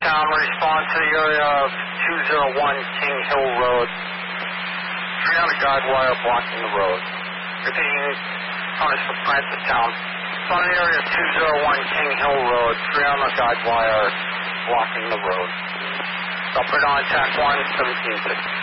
Francistown, respond to the area of 201 King Hill Road. 300 guide wire blocking the road. Repeating, Thomas for Francistown. It's on the area of 201 King Hill Road. 300 guide wire blocking the road. I'll put on attack 1, 17-6.